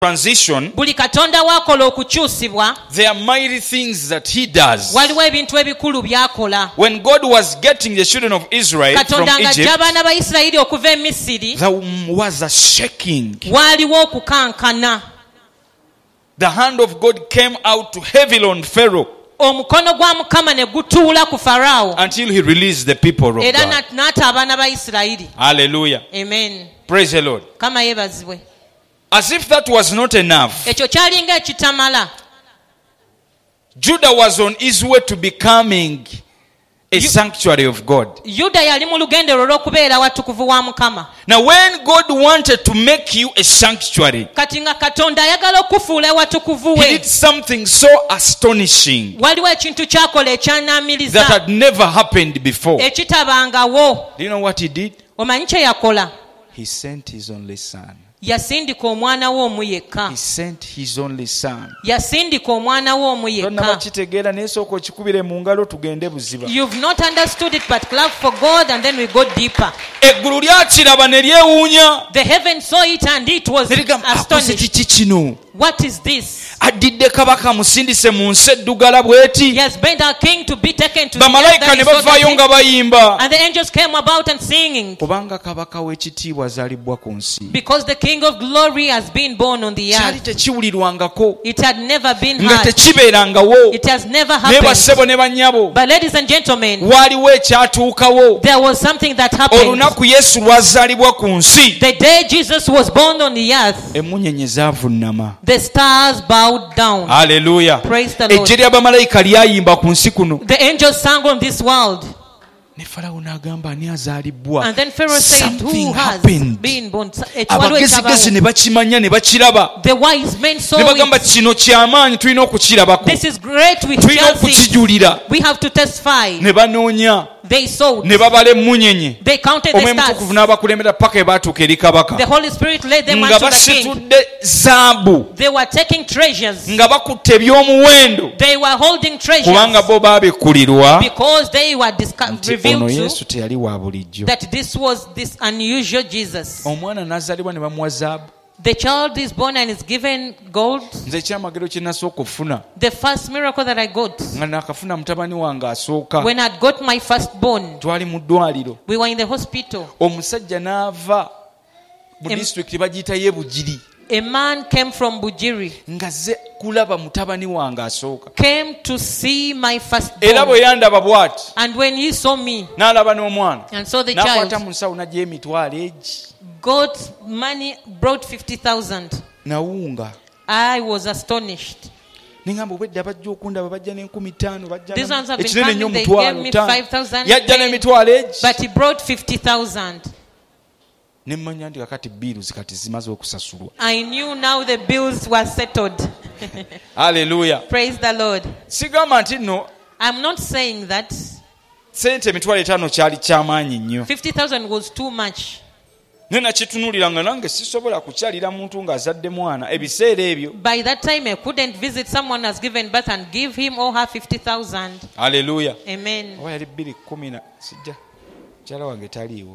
transition, buli katonda wakola okukyusibwa, there are mighty things that he does. waliwo ebintu ebikulu byakola. When God was getting the children of Israel from katonda ng'ajja Egypt, abaana ba Isirayiri okuva e Misiri, there was a shaking. waaliwo okukankana. The hand of God came out heavily on Pharaoh omukono gwa Mukama ne gutuula ku Faraawo until he released the people of era God. n'ata abaana ba Isirayiri. Hallelujah. Amen. Praise the Lord. Kama yeebazibwe. As if that was not enough, ekyo kyalinga ekitamala. Judah was on his way to becoming a sanctuary of God. Yuda yali mu lugendo olw'okubeera watukuvu wa Mukama. Now when God wanted to make you a sanctuary, kati nga katonda ayagala okufuula watukuvu he we, did something so astonishing waliwo ekintu kyakola that ekyanamiriza had never happened before. ekitabangawo. Do you know what he did? Omanyi kye yakola? He sent his only son. Yasindika omwana we omu yekka. He sent his only son. Yasindika omwana we omu Tonna yekka. bakitegeera naye sooka okikubire mu ngalo tugende buziba. You've not understood it, but clap for God and then we go deeper. Eggulu lyakiraba ne lyewuunya. The heaven saw it and it was Ne ligamba, akoze astonished. kiki kino? What is this? Addidde kabaka musindise mu nsi eddugala bw'eti. He has been our king to be taken to the earth Bamalayika that ne is so bavaayo dirty. nga bayimba. And the angels came about and singing. Kubanga kabaka w'ekitiibwa azaalibwa ku nsi. Because the king of glory has been born on the Kyali earth. tekiwulirwangako. It had never been Nga heard. tekibeerangawo. It has never Ne happened. bassebo ne bannyabo. But ladies and gentlemen, Waaliwo ekyatuukawo. there was something that happened. Olunaku Yesu lwazaalibwa ku nsi. The day Jesus was born on the earth, Emmunyenye zaavunnama. the stars bowed down. Hallelujah. Praise the Lord. Ejje ly'abamalayika lyayimba ku nsi kuno. The angels sang on this world. Ne Falawo n'agamba ani azaalibbwa. And then Pharaoh said, Something who has happened. been born? Abagezigezi ne bakimanya ne bakiraba. The wise men saw Ne bagamba it. kino kyamaanyi tulina okukirabako. This is great. We Tulina shall see. okukijulira. We have to testify. Ne banoonya. They saw Ne it. babala emmunyenye. They counted the Omwemutukuvu stars. n'abakulembera paka ebaatuuka eri kabaka. The Holy Spirit led them Nga unto the king. basitudde zaabu. They were taking treasures. Nga bakutte eby'omuwendo. They were holding treasures Kubanga bo baabikkulirwa. because they were Nti ono revealed Yesu to teyali wa bulijjo. that this was this unusual Jesus. Omwana n'azaalibwa ne bamuwa zaabu. The child is born and is given gold. Nze ekyamagero kye nasooka okufuna The first miracle that I got, nga nakafuna mutabani wange asooka. when I got my firstborn, Twali mu ddwaliro. we were in the hospital. Omusajja n'ava mu Em- disitulikiti bagiyita Yebugiri. A man came from Bujiri, Ng'azze kulaba mutabani wange asooka. came to see my Era firstborn. bwe yandaba bw'ati And when he saw me n'alaba n'omwana. and saw the N'akwata child, mu nsawo n'aggyayo emitwalo egi. got money, brought 50,000. Nawunga. I was astonished. Nengamba obwedda bajja okundaba bajja n'enkumi 5 bajja These ones have been ekinene nnyo coming, they omutwalo gave me 5. 5,000. Yajja n'emitwalo egi. But he brought 50,000. Ne mmanya nti kakati biiruzi kati zimaze okusasulwa. I knew now the bills were settled. Hallelujah. Praise the Lord. Sigamba nti nno I'm not saying that sente emitwalo 5 kyali kyamaanyi nnyo. 50,000 was too much. Ne nakitunuulira nga nange sisobola kukyalira muntu ng'azadde mwana ebiseera ebyo. By that time, I couldn't visit someone has given birth and give him or her 50,000. Hallelujah. Amen. Oba yali 210 sijja kyala wange taliiwo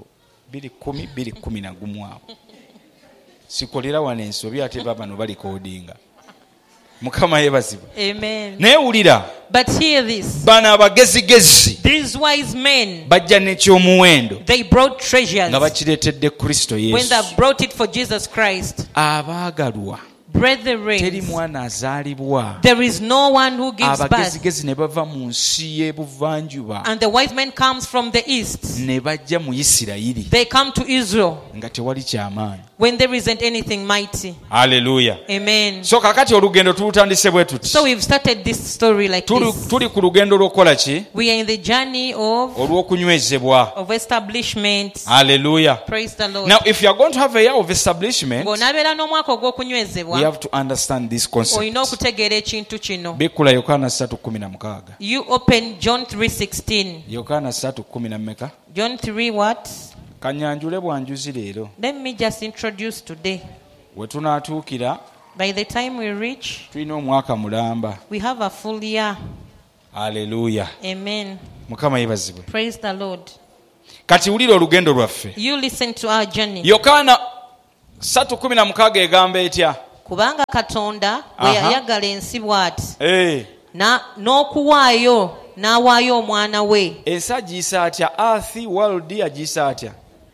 210 awo. Sikolera wano ensobi ate bano balikoodinga. Mukama yeebazibwe. Amen. Naye wulira But hear this. bano abagezigezi These wise men, bajja n'ekyomuwendo they brought treasures nga bakireetedde Kristo when Yesu. they brought it for Jesus Christ. Abaagalwa teri Brethren, mwana azaalibwa. there is no one who gives birth. Abagezigezi ne bava mu nsi y'ebuvanjuba And the wise man comes from the east. ne bajja mu Isirayiri They come to Israel nga tewali kyamaanyi. when there isn't anything mighty. Haleluya. Amen. So kakati olugendo tulutandise bwe tuti. So we've started this story like this. Tuli ku lugendo lw'okukola ki? We are in the journey Olw'okunywezebwa. of establishment. Haleluya. Praise the Lord. Now if you are going to have a year of establishment, Ng'onaabeera n'omwaka we ogw'okunywezebwa, have to understand this concept. olina okutegeera ekintu kino. Bikula Yokaana 3:16. You open John 3:16. Yokaana 3:10. John 3 what? Kanyanjule bwanjuzi leero. Let me just introduce today. We tunaatuukira By the time we reach, tulina omwaka mulamba. we have a full year. Haleluya. Amen. Mukama yeebazibwe. Praise the Lord. Kati wulira olugendo lwaffe. You listen to our journey. Yokaana 3:16 egamba etya? kubanga katonda bwe yayagala ensi bw'ati n'okuwaayo n'awaayo omwana we. Ensi agiyisa atya? Earth, world agiyisa atya?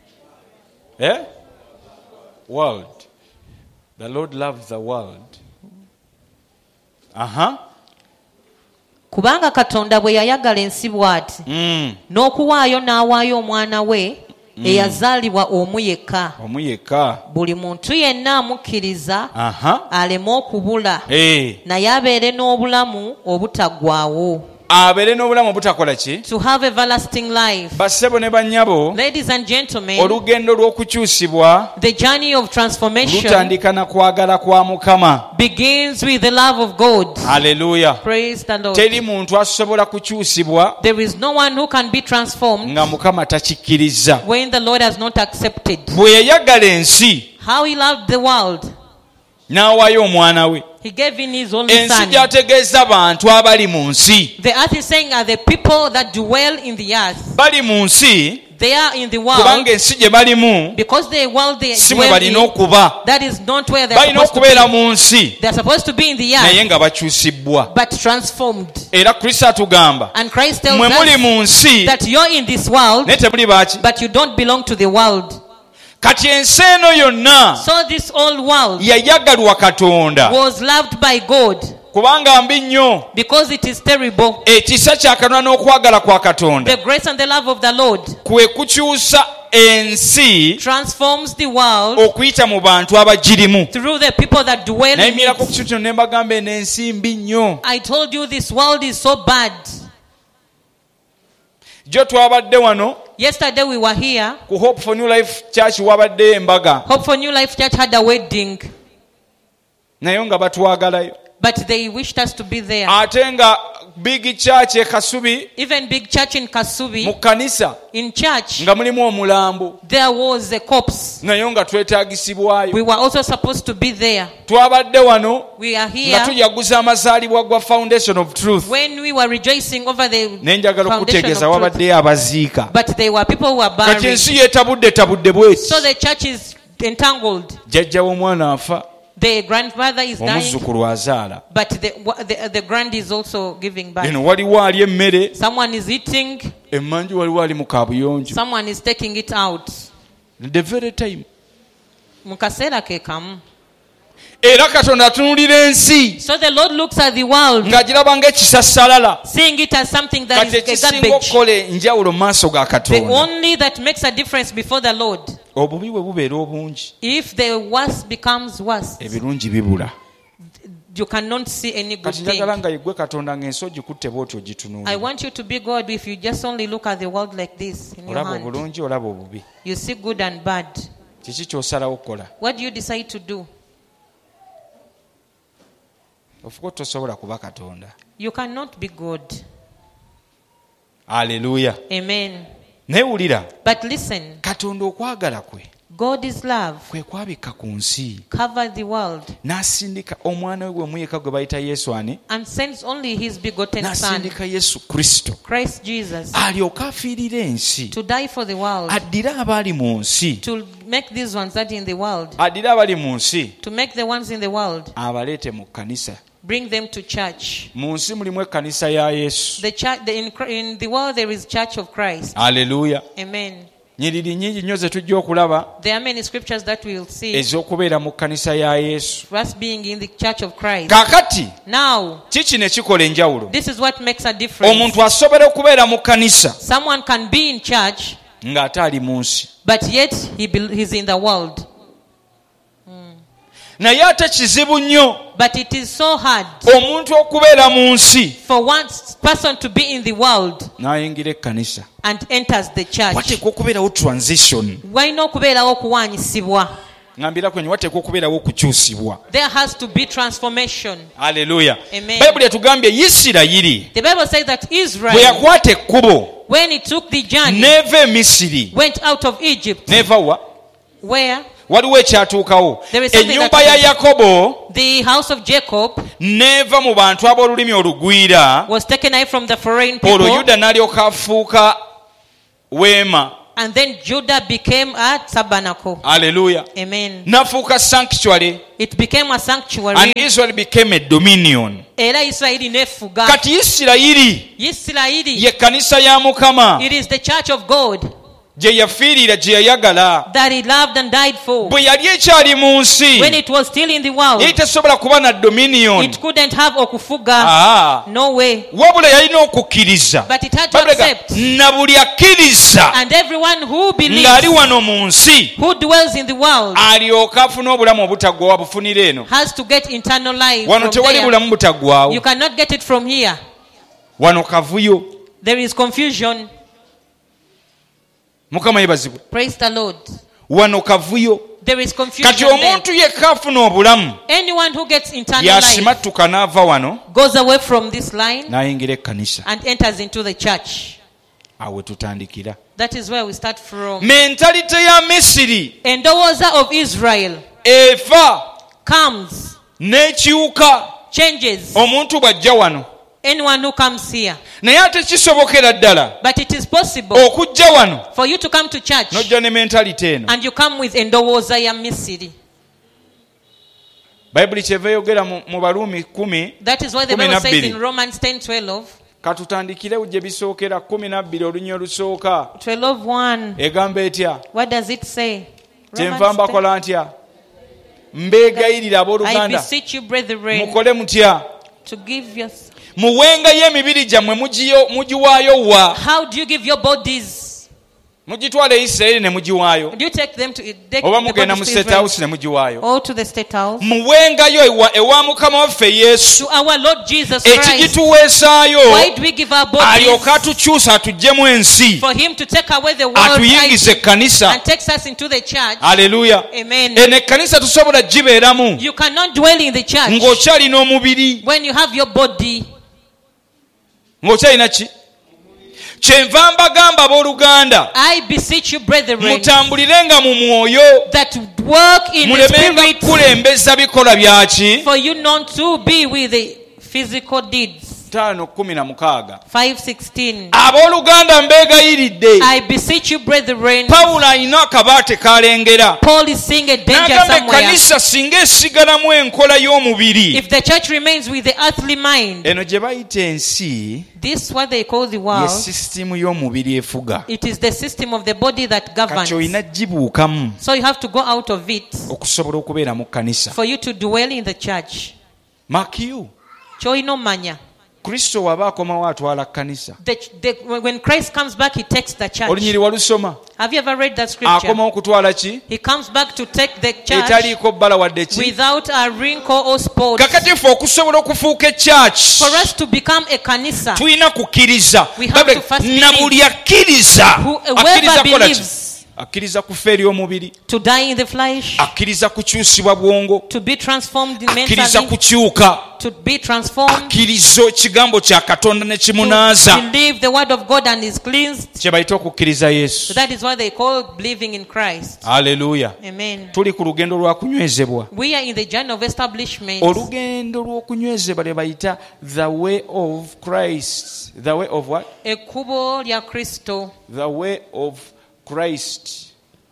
World. The Lord loves the world. Kubanga katonda bwe yayagala ensi bw'ati n'okuwaayo n'awaayo omwana we eyazaalibwa omu yekka, buli muntu yenna amukkiriza aleme okubula naye abeere n'obulamu obutaggwaawo. Abeere n'obulamu obutakola ki? To have everlasting life. Bassebo ne bannyabo, ladies and gentlemen, olugendo lw'okukyusibwa the journey of transformation lutandika na kwagala kwa Mukama. Begins with the love of God. Hallelujah. Praise the Lord. Teri muntu asobola kukyusibwa There is no one who can be transformed nga Mukama takikkiriza. when the Lord has not accepted. Bwe yayagala ensi How he loved the world, n'awaayo omwana we. he gave in his only Ensi son. gy'ategeeza abantu abali mu nsi. The earth is saying are the people that dwell in the earth. Bali mu nsi They are in the world kubanga ensi gye balimu because the world they si mwe dwell balina in, okuba. that is not where they are Balina supposed to okubeera be. mu nsi They are supposed to be in the naye earth nga bakyusibbwa. but transformed. Era Kristo atugamba And Christ tells mwe muli us mu nsi that you're in this world naye temuli baaki. but you don't belong to the world. Kati ensi eno yonna So this old world yayagalwa Katonda was loved by God kubanga mbi nnyo. because it is terrible. Ekisa kya Katonda n'okwagala kwa Katonda The grace and the love of the Lord kwe kukyusa ensi transforms the world okuyita mu bantu abagirimu. through the people that dwell in Nayimirako ku it. kintu kino ne mbagamba eno ensi mbi nnyo. I told you this world is so bad. Jo twabadde wano Yesterday we were here. ku Hope for New Life Church wabadde embaga Hope for New Life Church had a wedding, naye nga batwagalayo. but they wished us to be there. Ate nga Big Church e Kasubi Even big church in mu Kasubi, kkanisa in church, nga mulimu omulambo there was a corpse. naye nga twetaagisibwayo. We were also supposed to be there. Twabadde wano We are nga here tujaguza amazaalibwa gwa Foundation of Truth. when we were rejoicing over the Naye njagala foundation okutegeeza of truth. wabaddeyo abaziika. But there were people who were Kati buried. ensi yeetabudde bweti. So the church is entangled. Jjajja w'omwana afa, The grandmother is dying, omuzzukulu azaala. but the grand is also giving birth. Eno waliwo ali emmere, Someone is eating, emmanju waliwo ali mu kaabuyonjo. someone is taking it out. The very time. Mu kaseera ke kamu. Era Katonda atunuulira ensi So the Lord looks at the world, ng'agiraba ng'ekisassalala. seeing it as something that Kati is a ekisinga garbage. okukola enjawulo mu maaso ga The Katonda. only that makes a difference before the Lord. Obubi bwe bubeera obungi, If the worst becomes worse, ebirungi bibula. you cannot see any good Kati njagala thing. nga yeggwe Katonda ng'ensi ogikutte bw'oti I ogitunuulira. want you to be God if you just only look at the world like this in your Olaba hand. obulungi, olaba obubi. You see good and bad. Kiki ky'osalawo okukola? What do you decide to do? Ofuka tosobola kuba Katonda. You cannot be God. Aleluya. Amen. Naye wulira, But listen, Katonda okwagala kwe God is love. kwe kwabikka ku nsi Covered the world n'asindika omwana we gw'omuyeka gwe bayita Yesu ani, and sends only his begotten Son, n'asindika Yesu Kristo Christ Jesus, alyoke afiirire ensi, to die for the world, addire abali mu nsi, to make these ones that in the world, addire abali mu nsi to make the ones in the world, abaleete mu kkanisa. bring them to church. Mu nsi mulimu ekkanisa ya Yesu. The church, in the world there is Church of Christ. Aleluya. Amen. Nyiriri nnyingi nnyo ze tujja okulaba There are many scriptures that we will see ez'okubeera mu kkanisa ya Yesu. for us being in the Church of Christ. Kaakati Now, kiki ne kikola enjawulo? this is what makes a difference. Omuntu asobola okubeera mu kkanisa Someone can be in church, ng'ate ali mu nsi. but yet he's in the world. Naye ate kizibu nnyo But it is so hard omuntu okubeera mu nsi for one person to be in the world n'ayingira ekkanisa. and enters the church. Wateekwa okubeerawo transition. Walina okubeerawo okuwaanyisibwa. Ngambira kwenye wateekwa okubeerawo okukyusibwa. There has to be transformation. Aleluya. Amen. Bayibuli etugambye Isirayiri The Bible says that bwe Israel, yakwata ekkubo when he took the journey, n'eva e Misiri, went out of Egypt, n'eva wa? where Waliwo ekyatuukawo. There is something Ennyumba that ya Yakobo the house of Jacob n'eva mu bantu ab'olulimi olugwira, was taken away from the foreign olwo people. Yuda n'alyoka afuuka weema And then Judah became a tabernacle. Hallelujah. Amen. Nafuuka sanctuary. It became a sanctuary. And Israel became a dominion. Era Isirayiri nefuga. Kati Isirayiri ye kanisa ya Mukama. It is the church of God. Gye yafiirira gye yayagala. That he loved and died for. Bwe yali ekyali mu nsi. When it was still in the world. Yali tesobola kuba na dominion. It couldn't have okufuga. No way. Wabula yalina okukkiriza. But it had to accept. Na buli akkiriza. And everyone who believes. Ng'ali wano mu nsi. Who dwells in the world. Alyoka afuna obulamu obutaggwaawo bufunira eno. Has to get eternal life. Wano tewali bulamu butaggwaawo. You cannot get it from here. Wano kavuyo. There is confusion. Mukama yebazibwe. Praise the Lord. Wano kavuyo. There is confusion. Kati omuntu yekka afuna obulamu. Anyone who gets eternal life yasimattuka n'ava wano. Goes away from this line. N'ayingira ekkanisa. And enters into the church. Awe tutandikira. That is where we start from. Mentality ya Misiri. Endowooza of Israel. Efa. Comes. N'ekyuka. Changes. Omuntu bw'ajja wano. Anyone who comes here. Naye ate kisobokera ddala. But it is possible. Okujja wano. For you to come to church. N'ojja ne mentality eno. And you come with endowooza ya Misiri. Bible kyeva yogera mu Baruumi 10. That is why the Bible says in Romans 10:12. Katutandikire gye bisookera 12 olunya olusooka. 12:1. Egamba etya? What does it say? Kyenva mbakola ntya? Mbeegayirira abooluganda. I beseech you, brethren. Mukole mutya? To give your. Muwengayo emibiri gyammwe mugiwaayo wa. How do you give your bodies? Mugitwala Isirayiri ne mugiwaayo. Do you take them to oba mugenda mu state house ne mugiwaayo. Or to the state house. Muwengayo ewa Mukama waffe Yesu. To our Lord Jesus Christ. Ekigituweesaayo. Why do we give our bodies? Alyoka atukyusa atuggyemu ensi. For him to take away the world. Atuyingize ekkanisa. And takes us into the church. Hallelujah. Amen. Eno ekkanisa tusobola gibeeramu. You cannot dwell in the church. Ng'okyalina omubiri. When you have your body. Ng'okyalina ki? Kyenva mbagamba abooluganda. I beseech you, brethren. Mutambulirenga mu mwoyo. That work in the spirit. Mulemenga kulembeza bikolwa byaki. For you not to be with the physical deeds. 5:16. Abooluganda mbeegayiridde. I beseech you, brethren. Pawulo alina akabaate kalengera. Paul is seeing a danger somewhere. Ekkanisa singa esigalamu enkola y'omubiri. If the church remains with the earthly mind. Eno gye bayita ensi. This what they call the world. Ye system y'omubiri efuga. It is the system of the body that governs. Kati olina gibuukamu. So you have to go out of it. Okusobola okubeera mu kkanisa. For you to dwell in the church. Makiyu. Kyolina omanya. Kristo waba akomawo atwala kkanisa. When Christ comes back, he takes the church. Olunyiri walusoma. Have you ever read that scripture? Akomawo kutwala ki? He comes back to take the church. Etaliiko bbala wadde ki? Without a wrinkle or spot. Kakati ffe okusobola okufuuka church. For us to become a kanisa. Tulina kukkiriza. We have to first believe. Na buli akkiriza. Whoever believes. Akkiriza kufa eri omubiri. To die in the flesh. Akkiriza kukyusibwa bwongo. To be transformed mentally. Akkiriza kukyuka. To be transformed. Akkiriza ekigambo kya Katonda ne kimunaaza. To believe the word of God and is cleansed. Kye bayita okukkiriza Yesu. So that is why they call believing in Christ. Hallelujah. Amen. Tuli ku lugendo lwa kunywezebwa. We are in the journey of establishment. Olugendo lw'okunywezebwa lye bayita the way of Christ. The way of what? Ekkubo lya Kristo. The way of Christ.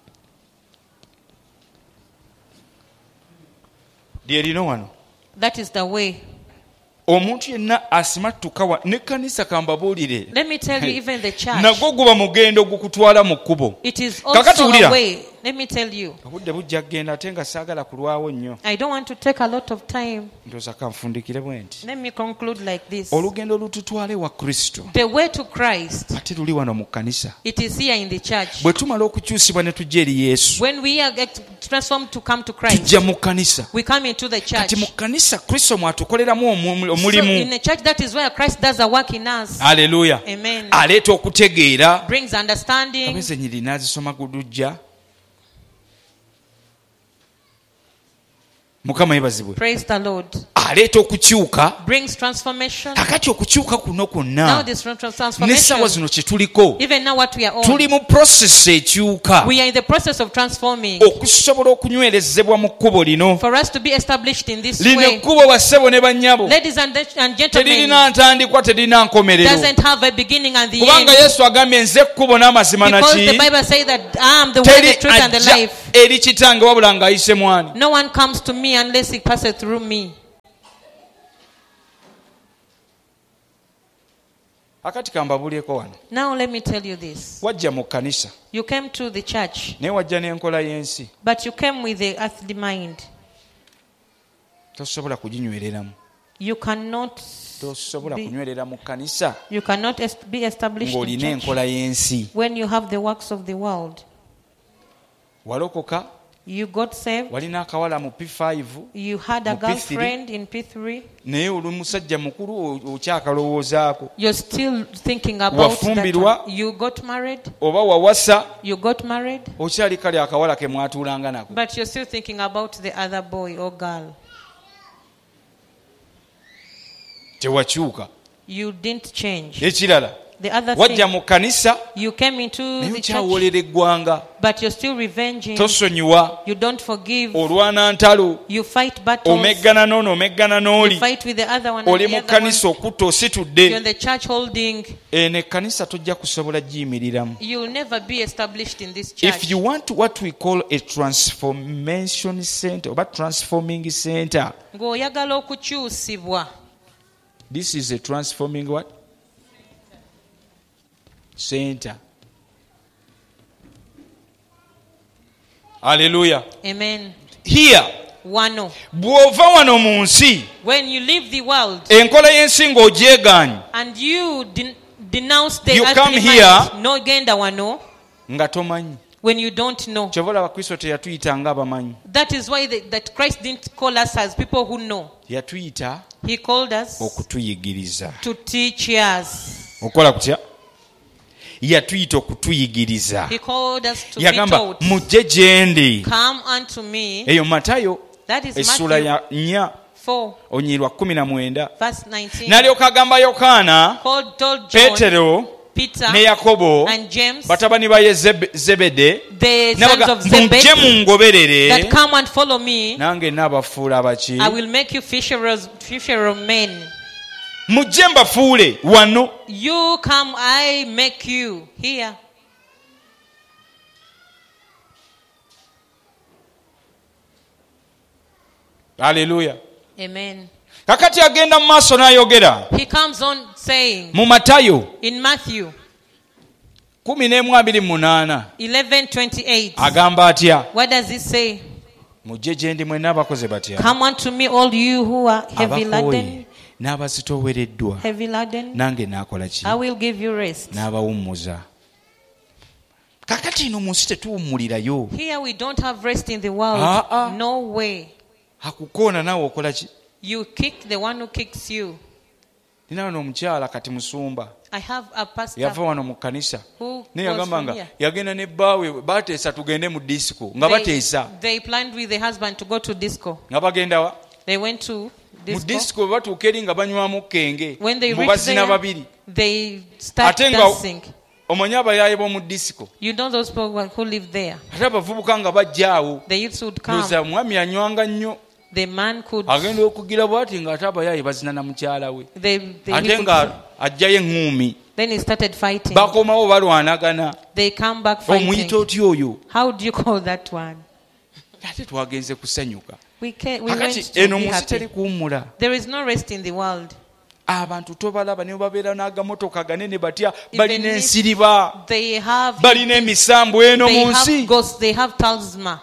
Lyerino wano. That is the way. Omuntu yenna asimattuka wa n'ekkanisa kambabuulire. Let me tell you, even the church. Nagwo guba mugendo gukutwala mu kkubo. It is also a way. Let me tell you. Obudde bujja kgenda ate nga saagala kulwawo nnyo. I don't want to take a lot of time. Ndowooza kanfundikire bwe nti. Let me conclude like this. Olugendo lututwale wa Kristo. The way to Christ. Ate luli wano mu kkanisa. It is here in the church. Bwe tumala okukyusibwa ne tujja eri Yesu. When we are transformed to come to Christ. Tujja mu kkanisa. We come into the church. Kati mu kkanisa Kristo mwatukoleramu omulimu. So in the church, that is where Christ does a work in us. Hallelujah. Amen. Aleeta okutegeera. Brings understanding. Abeze nyiri n'azisoma gudujja. Mukama yebazibwe. Praise the Lord. aleeta okukyuka brings transformation. kakati okukyuka kuno Now kwonna this n'essaawa transformation, zino kye tuliko even now what we are on, tuli mu process ekyuka we are in the process of transforming okusobola okunywerezebwa mu kkubo lino. for us to be established in this Lino way. ekkubo bassebo ne bannyabo Ladies and gentlemen, teririna ntandikwa teririna nkomerero, doesn't have a beginning and the end. kubanga Yesu agambye nze ekkubo n'amazima Because the naki Bible says that I am the way, the teri truth, and the ajja life. eri kitange wabula ng'ayise mwani. No one comes to me unless he passes through me. Akati kambabulyeko wano, Now let me tell you this. wajja mu kkanisa You came to the church, naye wajja n'enkola y'ensi, but you came with the earthly mind. tosobola kuginywereramu. You cannot Tosobola be, kunywerera mu kkanisa you cannot be established in ng'olina church enkola y'ensi. when you have the works of the world. Walokoka, You got saved. walina akawala mu P5 You had a Mu P3. girlfriend in P3. naye oli musajja mukulu okyakalowoozaako, You're still thinking about that Wafumbirwa. one. You got married. oba wawasa You got married. okyali kale akawala ke mwatuulanga nako. But you're still thinking about the other boy or girl. Tewakyuka. You didn't change. Ekirala, The other wajja thing, mu kkanisa you came into naye the church, okyawoolera eggwanga, but you're still revenging. tosonyiwa, You don't forgive. olwana ntalo, You fight battles. omeggana n'ono omeggana You n'oli, fight with the other one. oli And mu the other one. kkanisa okutta You're ositudde. in the church holding. Eno ekkanisa tojja kusobola giyimiriramu. You'll never be established in this church. If you want what we call a transformation center oba transforming center, Ng'oyagala okukyusibwa. this is a transforming what? Center. Hallelujah. Amen. Here, Wano. bw'ova wano mu nsi, When you leave the world enkola y'ensi ng'ogyegaanye, and you denounce the You earthly come mind, here- no genda wano, nga tomanyi. when you don't know. Kyova olaba Kristo teyatuyita ng'abamanyi. That is why that Christ didn't call us as people who know. Yatuyita He called us okutuyigiriza. to teach us. Okola kutya? Yatuyita okutuyigiriza. He called us to be Yagamba taught. mujje gye ndi. Come unto me. Eyo Matayo That is essula Matthew ya 4 4, onyirwa 19. verse 19. N'alyoka agamba Yokaana, Told John, Peetero Peter, ne Yakobo, and James, batabani ba Zebede, the sons n'abaga of Zebedee, mujje mungoberere, that come and follow me. nange naabafuula abaki? I will make you fisherers of men. Mujje mbafuule wano. You come, I make you here. Haleluya. Amen. Kakati agenda mu maaso n'ayogera He comes on saying mu Matayo in Matthew 11:28 11:28. agamba atya? What does he say? Mujje gye ndi mwenna abakoze batya? Come unto me, all you who are heavy laden, Abakooye n'abazitoowereddwa, heavy laden, nange naakola ki? I will give you rest. N'abawummuza. Kakati ino mu nsi tetuwummulirayo. Here we don't have rest in the world. Ah. No way. Akukoona naawe okola ki? You kick the one who kicks you. Nina wano omukyala kati musumba I have a pastor yava wano mu kkanisa who naye was yagamba from nga here. yagenda ne bbaawe bateesa tugende mu disco nga bateesa They planned with the husband to go to disco. nga bagenda wa They went to mu disco. disco bwe batuuka eri nga banywamu kenge When they mu reached bazina there, babiri they start ate nga dancing. omanyi abayaaye b'omu disco You know those people who live there. ate abavubuka nga bajja awo The youths would come. loza mwami anywanga nnyo The man could. agenda okugira bw'ati ng'ate abayaaye bazina na mukyala we He ate could- nga ajjayo eŋŋuumi Then he started fighting. bakomawo balwanagana They come back omuyita fighting. otya oyo How do you call that one? ate twagenze kusanyuka We went kakati to eno be mu nsi teri happy. kuwummula There is no rest in the world. abantu tobalaba ne babeera n'agamotoka ganene batya Even balina if ensiriba They have. balina emisambu eno They mu nsi have ghosts. They have talisman.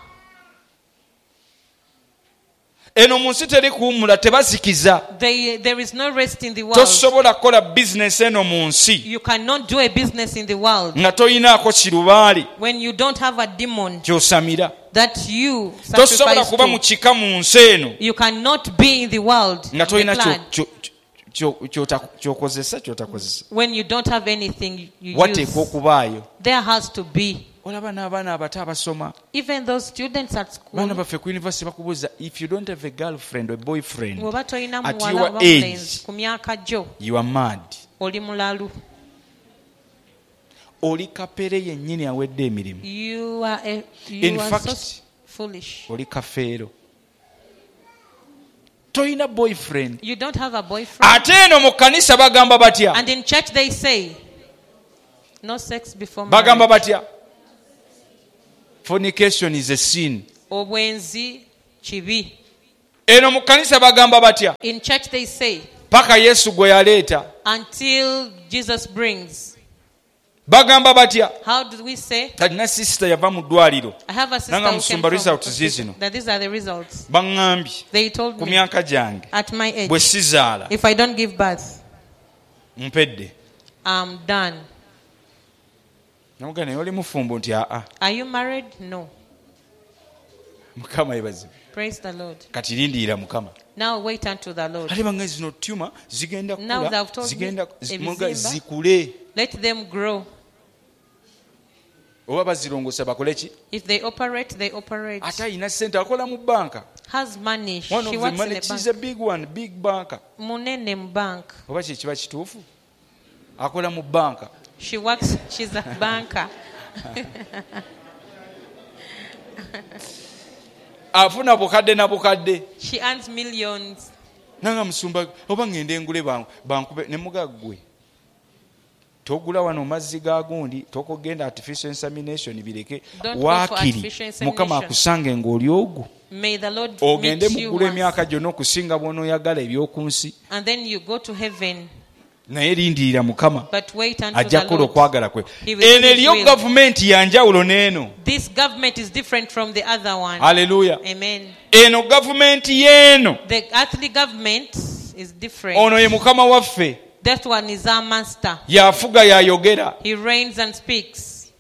eno mu nsi teri kuwummula tebazikiza There is no rest in the world. tosobola kukola bizinesi eno mu nsi You cannot do a business in the world nga toyinaako kirubaali when you don't have a demon kyosamira that you tosobola sacrifice kuba mu to. kika mu nsi eno You cannot be in the world nga in the tolina clan kyokozesa kyotakozesa when you don't have anything you use. wateekwa okubaayo There has to be. olaba n'abaana abato abasoma Even those students at school, baana baffe ku university bakubuuza if you don't have a girlfriend or boyfriend bw'oba tolina at muwala your oba age, mulenzi ku myaka gyo, you are mad. oli mulalu. Oli kapere yennyini awedde emirimu. You are In fact, so foolish. oli kafeero. Toyina boyfriend. You don't have a boyfriend. Ate eno mu kkanisa bagamba batya? And in church they say, no sex before Bagamba marriage. batya? Fornication is a sin. Obwenzi kibi. Eno mu kkanisa bagamba batya? In church they say, Paka Yesu gwe yaleeta. until Jesus brings. Bagamba batya? How do we say? Kati na sister yava mu ddwaliro. I have a sister Nanga who came musumba results from zizino. that these are the results. Baŋŋambye They told ku me myaka gyange at my age, bwe sizaala if I don't give birth, mpedde. I'm done. Namugamba naye oli mufumbo nti aa. Are you married? No. Mukama yebazibu. Praise the Lord. Kati lindiira Mukama. Now wait unto the Lord. Ate bange zino tuma zigenda Now kula they've told zigenda me, muga ebizimba. zikule. Let them grow. Oba bazirongosa bakole ki? If they operate, they operate. Ate ayina ssente akola mu banka. Has money. One She of the works in money, a she's bank. a big one, big banker. Munene mu bank. Oba kye kiba kituufu? Akola mu banka. She works, she's a banker. Afuna bukadde na bukadde. She earns millions. Nanga musumba oba ngende ngule bankube ne mugaggwe. Togula wano mazzi ga gundi tokogenda artificial insemination bireke Don't go for waakiri artificial insemination. Mukama akusange ng'oli ogwo. May the Lord Ogende meet you mugula once. emyaka gyonna okusinga bw'onooyagala eby'oku nsi. And then you go to heaven. Naye lindirira Mukama But wait until ajja the kukola Lord. okwagala kwe. He will Eno do his eriyo will. gavumenti ya njawulo n'eno. This government is different from the other one. Haleluya. Amen. Eno gavumenti y'eno. The earthly government is different. Ono ye Mukama waffe. That one is our master. Yafuga yayogera. He reigns and speaks.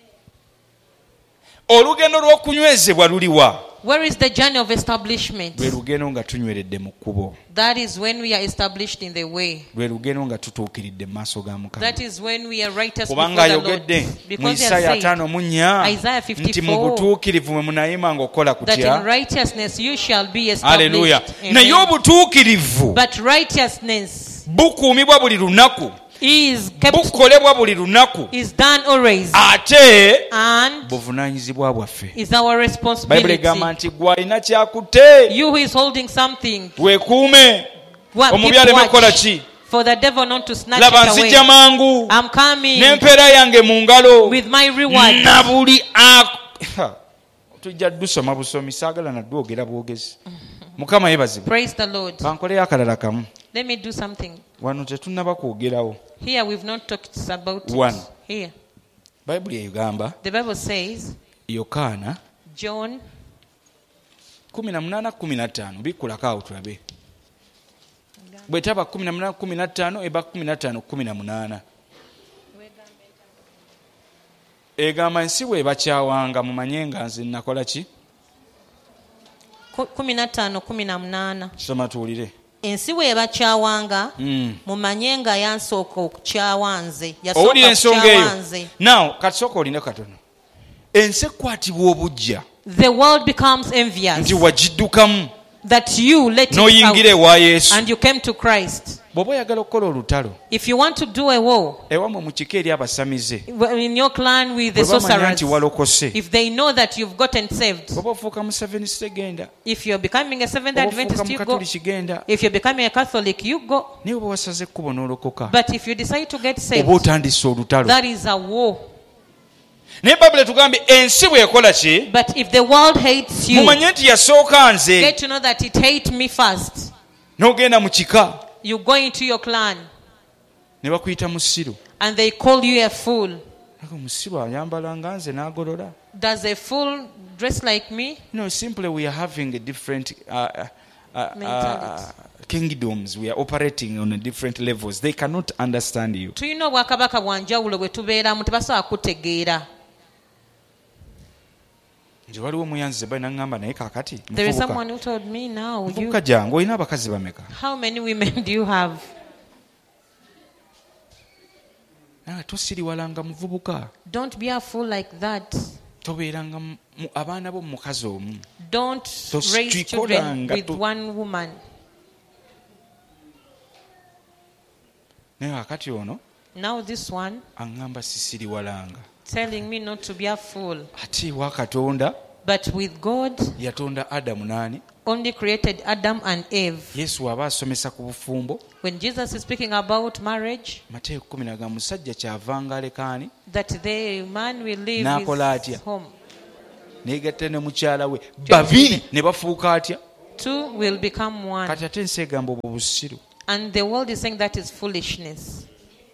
Olugendo lw'okunywezebwa luliwa? Where is the journey of establishment? Lwe lugendo nga tunyweredde mu kkubo. That is when we are established in the way. Lwe lugendo nga tutuukiridde mu maaso ga Mukama. That is when we are righteous Kubanga before the Lord. ayogedde mu Because he Isaaya has said 5:4 Isaiah 54, nti mu butuukirivu mwe munayima ng'okola that in kutya. righteousness you shall be Haleluya. established. Amen. Naye obutuukirivu But righteousness bukuumibwa buli lunaku. is kept, Bukolebwa buli lunaku. is done always, Ate and buvunaanyizibwa bwaffe. is our Bayibuli responsibility. egamba nti gwe alina kyakutte You who is holding something, weekuume. keep Omubi aleme kukola watch ki? for the devil not to snatch Laba it away. nzija mangu I'm coming n'empeera yange mu ngalo with my reward. na buli tujja dusoma busomi saagala naddu ogera bwogezi. Mukama yeebazibwe. Praise the Lord. Bankoleyo akalala kamu. Let me do something. Wano tetunnaba kwogerawo. Here we've not talked about One. it. Here. Bayibuli egamba The Bible says, Yokaana John 18:15 bikkulako awo tulabe. Bwe taba 18:15 eba 15:18. Egamba ensi bw'ebakyawanga mumanye nga nze nakola ki? 15:18. Soma tuwulire. Ensi bw'ebakyawanga mumanye nga yansooka okukyawa nze. Owulira Yasooka ensonga kukyawa eyo. nze. Now katisooka oline katono. Ensi ekwatibwa obujja The world becomes envious nti wagiddukamu that you let it n'oyingira out ewa Yesu. and you came to Christ. Bw'oba oyagala okukola olutalo If you want to do a war ewamwe mu kika eri abasamize in your clan with the bwe bamanya sorcerers, nti walokose if they know that you've gotten saved, bw'oba ofuuka mu Seventh genda if you're becoming a Seventh bw'oba ofuuka Adventist, mu you go. Katoliki genda If you're becoming a Catholic, you go. naye bwe wasaze ekkubo n'olokoka But if you decide to get saved, oba otandise olutalo. that is a war. Naye Bayibuli etugambye ensi bw'ekola ki? But if the world hates you, Mumanye nti yasooka nze. get to know that it hates me first. N'ogenda mu kika You go into your clan ne bakuyita musiru. and they call you a fool. Ako musiru ayambala nga nze n'agolola. Does a fool dress like me? No, simply we are having a different Mentality. kingdoms. We are operating on a different levels. They cannot understand you. Tulina obwakabaka bwa njawulo bwe tubeeramu tebasobola kutegeera. Nze waliwo muyanzize bali n'angamba naye kaakati There is muvubuka. someone who told me now, Muvubuka jangu olina abakazi bameka? how many women do you have? tosiriwalanga muvubuka. Don't be a fool like that. Tobeeranga abaana bo mukazi omu. Don't raise children with one woman. Naye akati ono now this one aŋŋamba sisiriwalanga. telling me not to be a fool. Ate wa Katonda, but with God, yatonda Adamu nani? Only created Adam and Eve. Yesu aba asomesa ku bufumbo. When Jesus is speaking about marriage, Mateyo 10 musajja kyavanga alekaani. That the man will leave his home. Neegatta ne mukyala we. Babiri ne bafuuka atya? Two will become one. Kati ate ensi egamba obwo busiru. And the world is saying that is foolishness.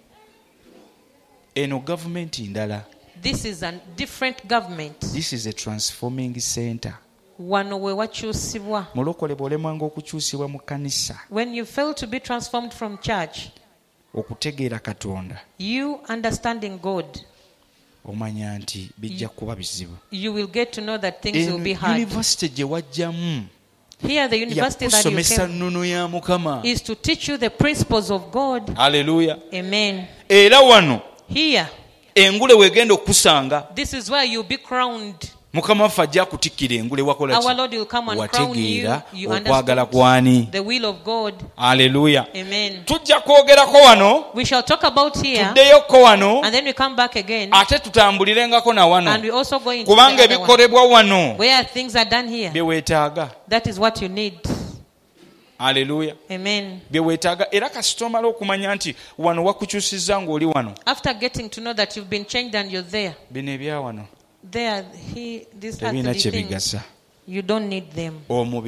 Eno government ndala. This is a different government. This is a transforming center. Wano we wakyusibwa. Mulokole bw'olemwanga okukyusibwa mu kanisa. When you fail to be transformed from church, okutegeera Katonda, you understanding God, omanya nti bijja kuba bizibu. You will get to know that things will be hard. University gye wajjamu, here the university that you came is to teach you the principles of God. Hallelujah. Amen. Era wano here engule wegenda okusanga, this is where you'll be crowned. Mukama waffe ajja kutikkira engule wakola Our Lord will come and crown you. You okwagala kwani. The will of God. Hallelujah. Amen. Tujja kwogerako wano. We shall talk about here. Tuddeyoko wano. And then we come back again. Ate tutambulirengako na wano. And we also go into kubanga ebikolebwa wano where things are done here. Byeweetaaga. That is what you need. Hallelujah. Amen. Byeweetaaga era kasita omala okumanya nti wano wakukyusizza ng'oli wano. After getting to know that you've been changed and you're there. Bino ebya wano. There, these earthly things, you don't need them.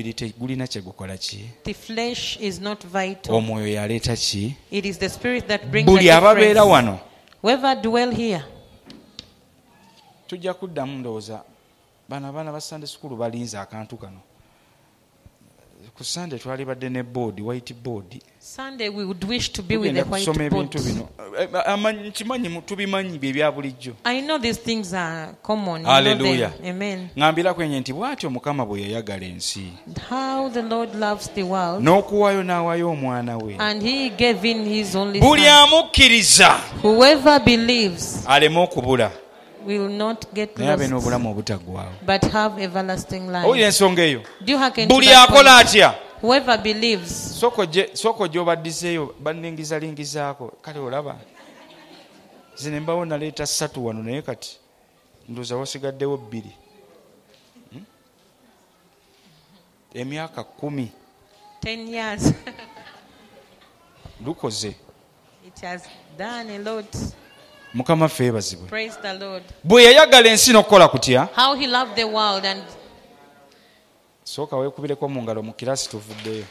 The flesh is not vital. It is the spirit that brings the difference. Whoever dwell here. Tujja kuddamu ndowooza bano abaana ba Sunday school balinze akantu kano. Ku Sunday twali badde ne board, white board. Sunday we would wish to be with the white board. I know these things are common. Hallelujah. Amen. Ngambira kwenye nti bw'atyo Mukama bwe yayagala ensi. How the Lord loves the world. N'okuwaayo n'awaayo omwana we. And he gave in his only Buli amukkiriza. Whoever believes. Aleme okubula. Will not get lost, but have everlasting life. Do you hearken to that point? Whoever believes. Soko gy'obaddiseeyo banningizalingizaako kale olaba zine mbawo naleeta 3 wano naye kati ndowooza wasigaddewo 2. Emyaka 10. 10 years. Lukoze. It has done a lot. Mukama ffe yeebazibwe. Praise the Lord. Bwe yayagala ensi n'okukola kutya. How he loved the world and. Sooka weekubireko mu ngalo mu kirasi tuvuddeyo.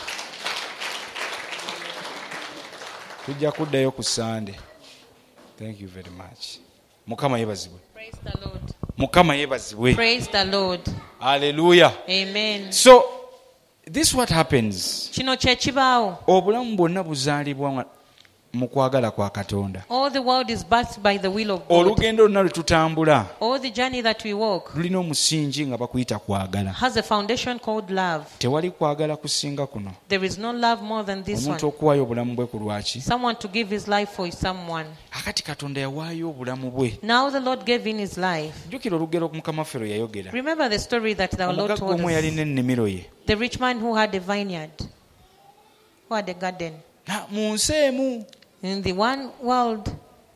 Tujja kuddayo ku Sunday. Thank you very much. Mukama yeebazibwe. Praise the Lord. Mukama yeebazibwe. Praise the Lord. Hallelujah. Amen. So this what happens. Kino kye kibaawo. Obulamu bwonna buzaalibwa mu kwagala kwa Katonda. All the world is birthed by the will of God. Olugendo lonna lwe tutambula. All the journey that we walk. Lulina omusingi nga bakuyita kwagala. Has a foundation called love. Tewali kwagala kusinga kuno. There is no love more than this one. Omuntu okuwaayo obulamu bwe ku lwaki. Someone to give his life for someone. Akati Katonda yawaayo obulamu bwe. Now the Lord gave in his life. Jjukira olugero Mukama ffe lwe yayogera. Remember the story that the Lord told us. Omugagga omu yalina ennimiro ye. The rich man who had a vineyard. Who had a garden. Mu nsi emu. In the one world.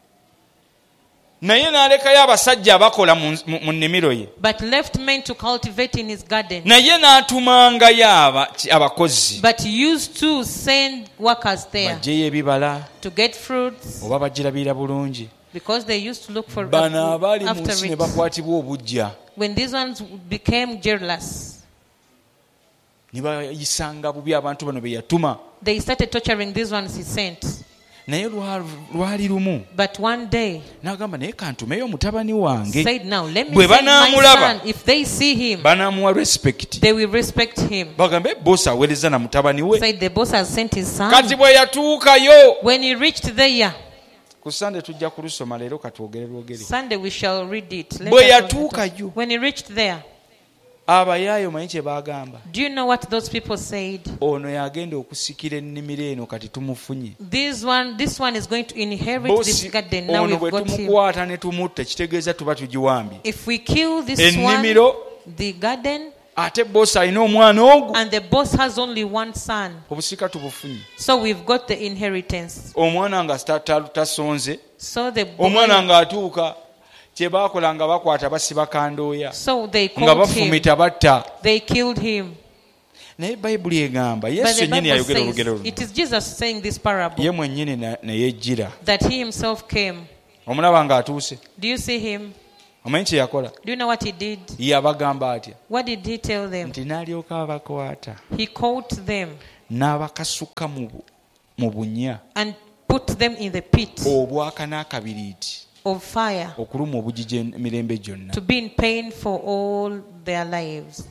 Naye n'alekayo abasajja abakola mu nnimiro ye. But left men to cultivate in his garden. Naye n'atumangayo abakozi. But used to send workers there. Baggyeyo ebibala. To get fruits. Oba bagirabira bulungi. Because they used to look for bano abaali mu nsi ne bakwatibwa obujja. When these ones became jealous. Ne bayisanga bubi abantu bano be yatuma. They started torturing these ones he sent. Naye lwali lumu. But one day. N'agamba naye kantumeyo mutabani wange. Said now let me send my son. If they see him. Banaamuwa respect. They will respect him. Bagambe boss aweereza na mutabani we. Said the boss has sent his son. Kati bwe yatuukayo. When he reached there. Ku Sunday tujja kulusoma leero katwogere lwogere. Sunday we shall read it. Bwe yatuukayo. When he reached there. abayaayo manyi kye baagamba? Do you know what those people said? Ono yagenda okusikira ennimiro eno kati tumufunye. This one is going to inherit this garden. Now ono we've bwe got him. tumukwata ne tumutta kitegeeza tuba tugiwambye. If we kill this ennimiro, one, the garden, ate bosi alina omwana ogwo, and the boss has only one son, obusika tubufunye. so we've got the inheritance. Omwana nga tasonze, So the omwana boy, ng'atuuka kye baakola nga bakwata basiba kandooya so they nga caught him. bafumita batta. They killed him. Naye bayibuli egamba But Yesu the yennyini Bible yayogera olugero says, luno. it is Jesus saying this parable, Ye mwennyini ne yejjira. that he himself came. Omulaba ng'atuuse. Do you see him? Omanyi kye yakola? Do you know what he did? Yabagamba atya? What did he tell them? Nti n'alyoka abakwata He caught them n'abakasuka mu bunya and put them in the pit obwaka n'akabiriiti of fire, okuluma obugigi emirembe gyonna. to be in pain for all their lives.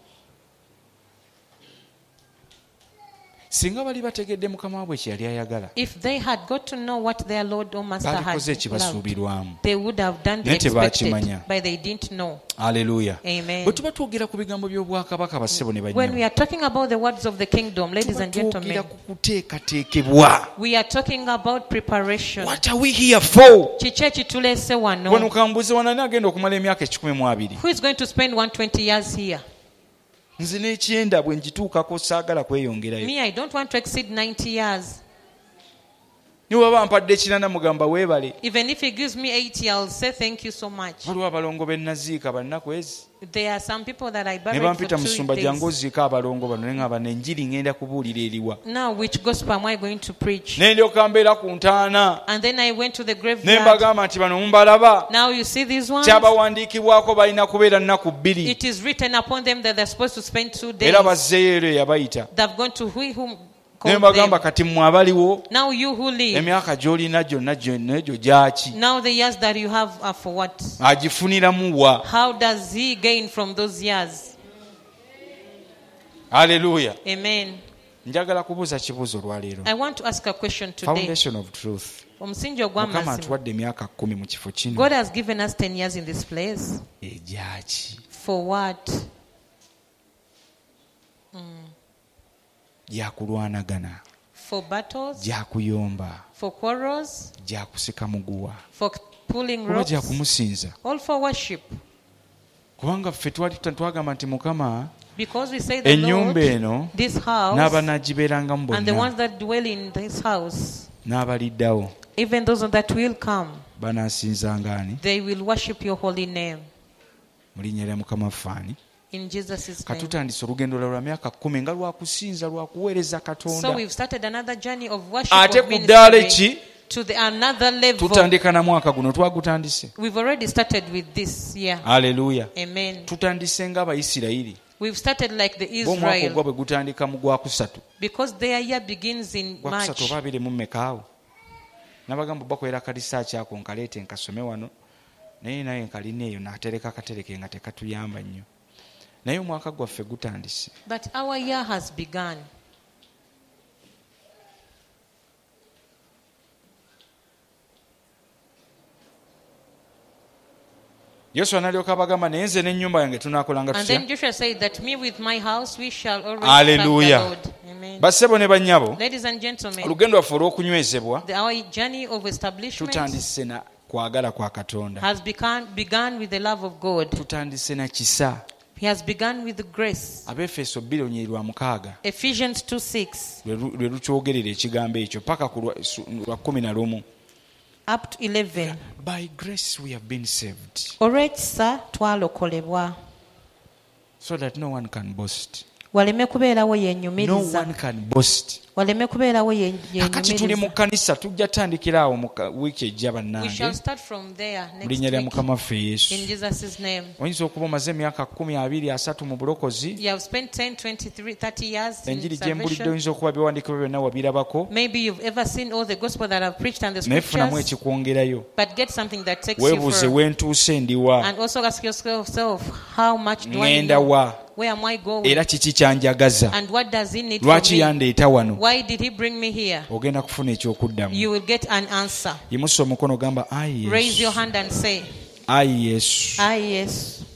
Singa bali bategedde mukama waabwe kye yali ayagala, If they had got to know what their Lord or Master had balikoze loved, ekibasuubirwamu. they would have done the Naye expected, tebaakimanya. but they didn't know. Aleluya. Amen. Bwe tuba twogera ku bigambo by'obwakabaka bassebo ne When bannyabo, we are talking about the words of the kingdom, ladies tuba and twogera gentlemen, ku kuteekateekebwa. we are talking about preparation. What are we here for? Kiki ekituleese Wano wano? kambuze wanani agenda okumala emyaka 12? Who is going to spend 120 years here? Nze n'ekyenda bwe ngituukako saagala kweyongerayo. Me, I don't want to exceed 90 years. Ne bw'aba mpadde kirana mugamba weebale. Even if he gives me 80, I'll say thank you so much. Waliwo abalongo be naziika bannaku ezi. There are some people that I Ne buried for bampita 2 musumba jangu days. oziika abalongo bano ne ngamba n'enjiri ngenda kubuulira eriwa. Now, which gospel am I going to preach? Ne ndyoka mbeera ku ntaana. And then I went to the Ne graveyard. mbagamba nti bano mubalaba. Now you see these ones? Kyabawandiikibwako balina kubeera nnaku 2. It is written upon them that they're supposed to spend 2 days. Era bazzeeyo ero eyabayita. They've gone to whom Ne called mbagamba them. kati mmwe abaliwo Now you who live, emyaka gy'olina gyonna egyo gyaki? now the years that you have are for what? Agifuniramu wa? How does he gain from those years? Aleluya. Amen. Njagala kubuuza kibuuzo olwaleero. I want to ask a question today. Foundation of truth. Omusingi Mukama ogw'amazima. atuwadde emyaka 10 mu kifo kino. God has given us 10 years in this place. Egyaki? For what? Gyakulwanagana, For battles? gyakuyomba, For quarrels? gyakusika muguwa, For pulling kuba ropes? gyakumusinza. All for worship. Kubanga ffe twali twagamba nti Mukama Because we say the ennyumba Lord, eno this house, n'abanaagibeerangamu and the bonna ones that dwell in this house, n'abaliddawo even those that will come, banaasinzanga ani? they will worship your holy name. Mu linnya lya Mukama ffaani. In Jesus' name. Katutandise olugendo lwa myaka 10 nga lwakusinza lwakuweereza So Katonda. we've started another journey of worship, Ate of ku ddaala ministry, ki to another level. tutandika na mwaka guno twagutandise. We've already started with this year. Aleluya. Amen. Tutandise ng'Abayisirayiri. We've started like the Omwaka Israel, ogwa bwe gutandika mu Gwakusatu. because their year begins in Gwakusatu March. oba 24 nabagamba bakolera kalisaaki ako nkaleete nkasome wano naye nkalina eyo n'atereka akatereke nga tekatuyamba nnyo naye omwaka gwaffe gutandise. But our year has begun. Yoswa n'alyoka abagamba naye nze n'ennyumba yange tunaakolanga And tutya? then Joshua said that me with my house we shall always Hallelujah. serve the Lord. Amen. Bassebo ne bannyabo, Ladies and gentlemen, olugendo lwaffe olw'okunywezebwa our journey of establishment tutandise na kwagala kwa Katonda. has begun with the love of God. Tutandise na kisa. He has begun with grace. Abefeso 2:6 Ephesians 2:6 lwe lukyogerera ekigambo ekyo paka ku lwa 11. up to 11. By grace we have been saved, Olw'ekisa twalokolebwa so that no one can boast. waleme kubeerawo No yeenyumiriza, one can boast. waleme kubeerawo Kakati tuli mu yeenyumiriza. kkanisa tujja tandikira awo mu wiiki ejja We bannange shall start from there mu next linnya lya week Mukama waffe Yesu. in Jesus' name. Oyinza okuba omaze emyaka 10, 20, 30 mu bulokozi. You have spent 10, 23, 30 years in Enjiri gye mbulidde salvation. oyinza okuba biwandiikibwa byonna wabirabako. Maybe you've ever seen all the gospel that I've preached and the Naye funamu scriptures, ekikwongerayo. but get something that takes you Weebuuze further. wentuuse ndiwa. And also ask yourself, how much do I Ngenda know? wa. Where am I going? Era kiki kyanjagaza. And what does he need from Lwaki me? yandeeta wano? Why did he bring me here? Ogenda kufuna ekyokuddamu. You will get an answer. Yimusa omukono gamba ayi Raise your Yesu. hand and say, Ayi Yesu. ah, yes.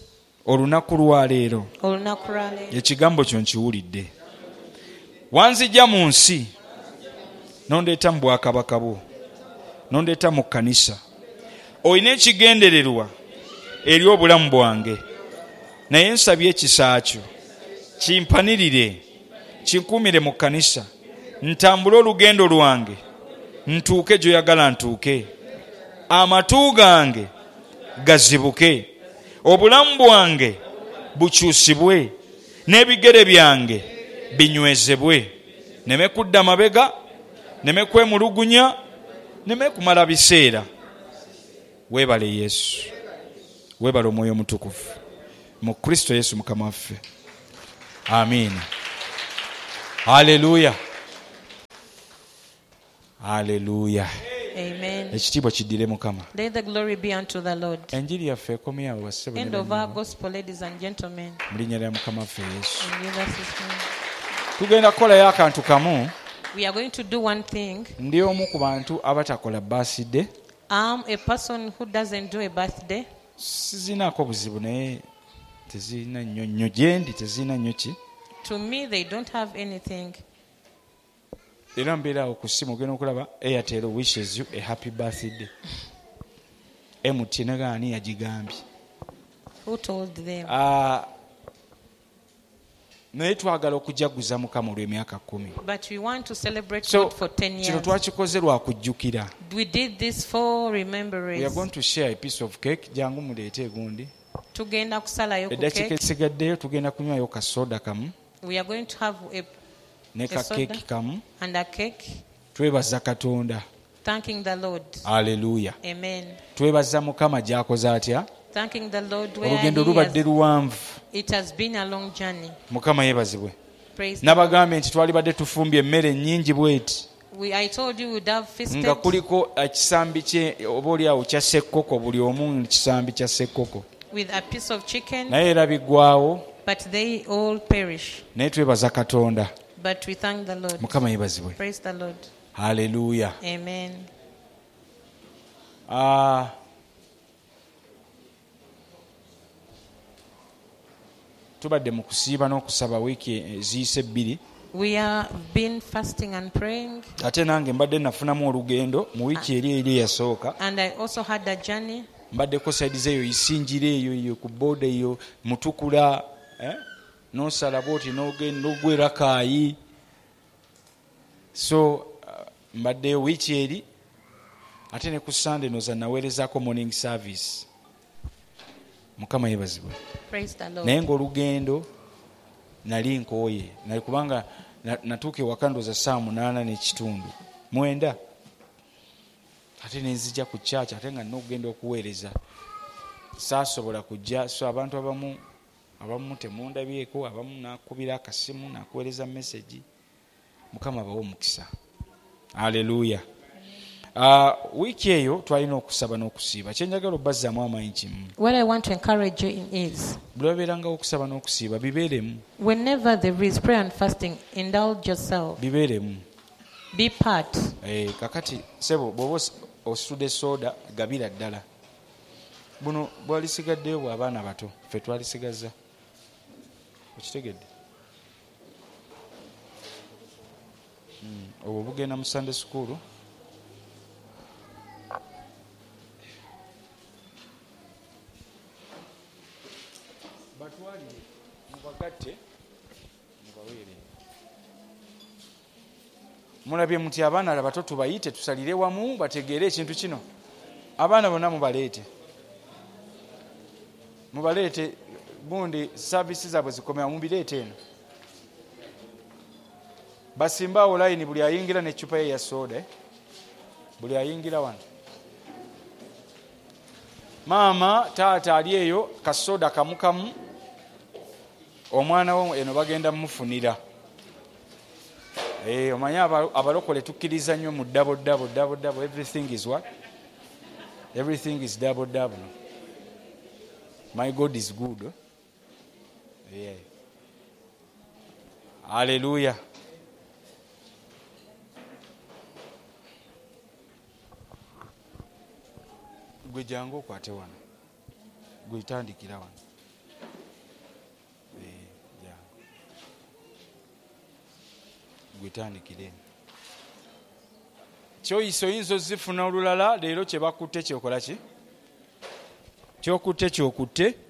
olunaku lwa leero ekigambo kyo nkiwulidde. Wanzijja mu nsi nondeeta mu bwakabaka bwo, nondeeta mu kkanisa. Olina ekigendererwa eri obulamu bwange, naye nsabye ekisa kyo kimpanirire, kinkuumire mu kkanisa, ntambule olugendo lwange ntuuke gy'oyagala ntuuke, amatu gange gazibuke, obulamu bwange bukyusibwe, n'ebigere byange binywezebwe, neme kudda mabega, neme kwemulugunya, neme kumala biseera. Weebale Yesu, weebale Omwoyo Mutukuvu mu Kristo Yesu Mukama waffe. Amiina. Haleluya, haleluya. Amen. Ekitiibwa kiddire Mukama. Let the glory be unto the Lord. Enjiri yaffe ekomye awo bassebo. End of our gospel, ladies and gentlemen. Mu linnya lya Mukama waffe Yesu. In Jesus' name. Tugenda kukolayo akantu kamu. We are going to do one thing. Ndi omu ku bantu abatakola birthday. I'm a person who doesn't do a birthday. Sizinaako buzibu naye tezirina nnyo gyendi, tezirina nnyo ki. To me, they don't have anything. Era mbeera awo ku ssimu ogenda okulaba Airtel wishes you a happy birthday. MTN gaani yagigambye. Who told them? Naye twagala okujaguza Mukama olw'emyaka 10. But we want to celebrate God for 10 years. Kino twakikoze lwa kujjukira. We did this for remembrance. We are going to share a piece of cake. Jangu muleete egundi. Tugenda kusalayo ku eddakiika cake. esigaddeyo tugenda kunywayo kasoda kamu. We are going to have ne ka cake kamu. And a cake. Twebaza Katonda. Thanking the Lord. Hallelujah. Amen. Twebaza Mukama gy'akoze atya. Thanking the Lord where olugendo lubadde luwanvu. It has been a long journey. Mukama yeebazibwe. Praise. Nabagambe nti twalibadde tufumbye emmere nnyingi bweti. I told you we'd have feasted. Nga kuliko ekisambi kye oba oliawo kya ssekkoko, buli omu kisambi kya ssekkoko. With a piece of chicken. Naye era biggwawo. But they all perish. Naye twebaza Katonda. But we thank the Lord. Mukama yeebazibwe. Praise the Lord. Hallelujah. Amen. Tubadde mu kusiiba n'okusaba wiiki eziyise 2. We are been fasting and praying. Ate nange mbadde nafunamu olugendo mu wiiki eri eyasooka. And I also had a journey. Mbaddeko saidi zeeyo Isinjire eyo ku booda eyo Mutukula, n'osala bwoti n'ogenda ogwera Kaayi. So mbaddeyo wiiki eri, ate ne ku Sunday noza naweerezaako morning service. Mukama yeebazibwe. Praise the Lord. Naye ng'olugendo nali nkooye, nali kubanga natuuka ewaka ndooza 8:30 9. Ate ne nzija ku church ate nga n'okugenda okuweereza. Saasobola kujja, so abantu abamu temundabyeko, abamu nakubira akasimu nakuweereza message. Mukama bawo omukisa. Haleluya. Wiiki eyo twalina okusaba n'okusiiba. Kyenjagala obbazaamu amaanyi kimu. What I want to encourage you in is, bwe babeerangawo okusaba n'okusiiba bibeeremu. Whenever there is prayer and fasting, indulge yourself. Bibeeremu. Be part. Kakati sebo bw'oba ositudde soda gabira ddala. Buno bwalisigaddeyo bw'abaana bato, ffe twalisigaza. Okitegedde? Obwo bugenda mu Sunday school. Batwalire mubagatte mubaweere. Mulabye muti abaana abato tubayite tusalire wamu bategeere ekintu kino. Abaana bonna mubaleete. Mubaleete gundi services zaabwe zikomera mubireete eno. Basimbaawo layini buli ayingira n'eccupa ye ya soda. Buli ayingira wano. Maama taata ali eyo kasoda kamukamu. Omwana we eno bagenda mmufunira. Omanya abalokole tukkiriza nnyo mu double. Everything is what? Everything is double. My God is good. Yeah. Hallelujah. Gwe jangu okwate wano. Gwe tandikira wano. gwetandikire kyoyisa oyinza ozifuna olulala leero kyebakutte kyokola ki kyokutte